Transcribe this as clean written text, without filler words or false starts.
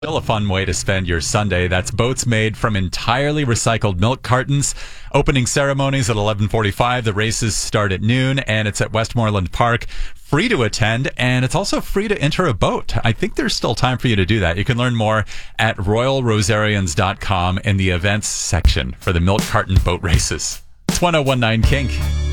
Still a fun way to spend your Sunday. That's boats made from entirely recycled milk cartons. Opening ceremonies at 11:45. The races start at noon, and it's at Westmoreland Park. Free to attend, and it's also free to enter a boat. I think there's still time for you to do that. You can learn more at royalrosarians.com in the events section for the milk carton boat races. It's 1019 Kink.